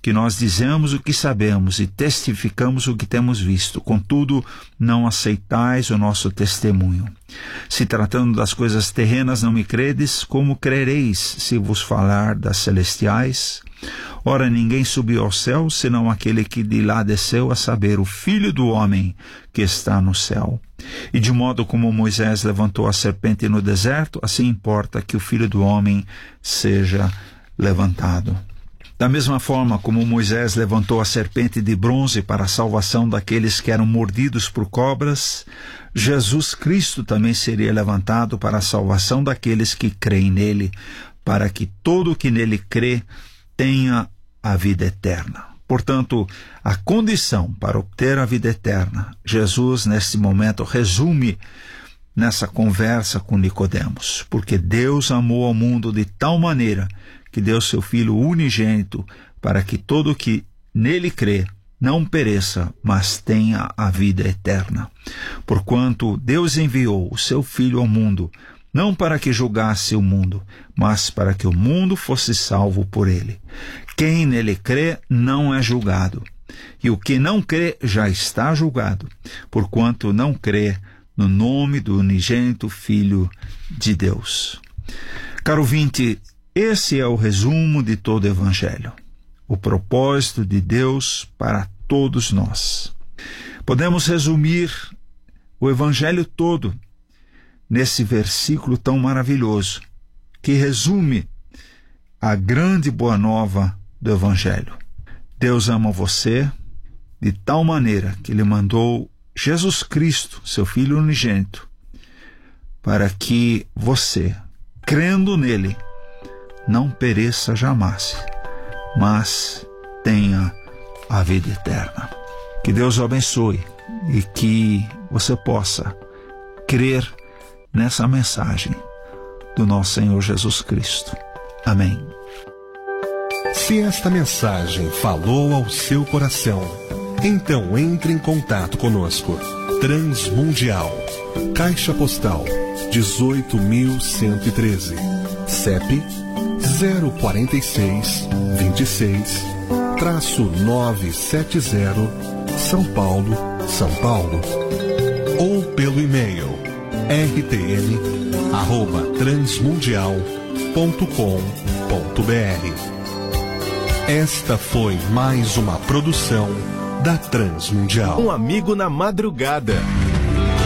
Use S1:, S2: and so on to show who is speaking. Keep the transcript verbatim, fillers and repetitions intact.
S1: que nós dizemos o que sabemos e testificamos o que temos visto. Contudo, não aceitais o nosso testemunho. Se tratando das coisas terrenas não me credes, como crereis se vos falar das celestiais? Ora, ninguém subiu ao céu, senão aquele que de lá desceu, a saber, o Filho do Homem que está no céu. E de modo como Moisés levantou a serpente no deserto, assim importa que o Filho do Homem seja levantado. Da mesma forma como Moisés levantou a serpente de bronze para a salvação daqueles que eram mordidos por cobras, Jesus Cristo também seria levantado para a salvação daqueles que creem nele, para que todo o que nele crê tenha a vida eterna. Portanto, a condição para obter a vida eterna, Jesus, neste momento, resume nessa conversa com Nicodemos, porque Deus amou ao mundo de tal maneira que deu seu Filho unigênito para que todo o que nele crê não pereça, mas tenha a vida eterna. Porquanto Deus enviou o seu Filho ao mundo, não para que julgasse o mundo, mas para que o mundo fosse salvo por ele. Quem nele crê não é julgado, e o que não crê já está julgado, porquanto não crê no nome do unigênito Filho de Deus. Caro ouvinte, esse é o resumo de todo o Evangelho, o propósito de Deus para todos nós. Podemos resumir o Evangelho todo nesse versículo tão maravilhoso, que resume a grande boa nova do Evangelho. Deus ama você de tal maneira que Ele mandou Jesus Cristo, seu Filho unigênito, para que você, crendo nele, não pereça jamais, mas tenha a vida eterna. Que Deus o abençoe e que você possa crer nessa mensagem do nosso Senhor Jesus Cristo. Amém.
S2: Se esta mensagem falou ao seu coração, então entre em contato conosco. Transmundial, Caixa Postal dezoito mil cento e treze, C E P zero quatro seis, dois seis, nove sete zero, São Paulo, São Paulo. Ou pelo e-mail r t n arroba transmundial ponto com ponto b r. Esta foi mais uma produção da Transmundial.
S3: Um amigo na madrugada.